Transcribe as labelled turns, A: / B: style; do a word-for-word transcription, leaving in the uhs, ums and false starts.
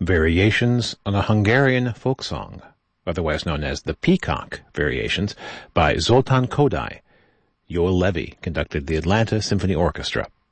A: Variations on a Hungarian Folk Song, otherwise known as the Peacock Variations, by Zoltán Kodály. Joel Levy conducted the Atlanta Symphony Orchestra.